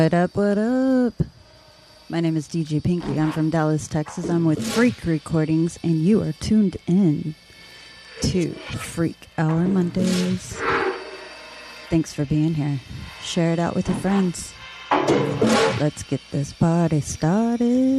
What up, what up? My name is DJ Pinky. I'm from Dallas, Texas. I'm with Freak Recordings, and you are tuned in to Freak Hour Mondays. Thanks for being here. Share it out with your friends. Let's get this party started.